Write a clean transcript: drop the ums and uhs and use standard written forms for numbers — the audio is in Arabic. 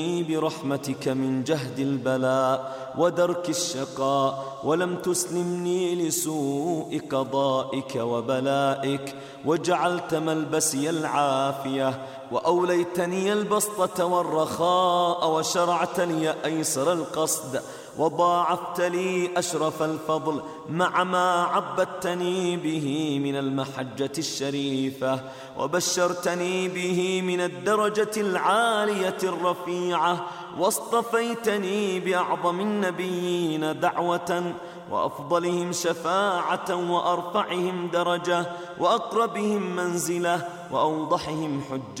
برحمتك من جهد البلاء ودرك الشقاء، ولم تسلمني لسوء قضائك وبلائك، وجعلت ملبسي العافية، وأوليتني البسطة والرخاء، وشرعت لي أيسر القصد، وضاعفت لي أشرف الفضل مع ما عبدتني به من المحجة الشريفة، وبشرتني به من الدرجة العالية الرفيعة، واصطفيتني بأعظم النبيين دعوة، وأفضلهم شفاعة، وأرفعهم درجة، وأقربهم منزلة، وأوضحهم حجة.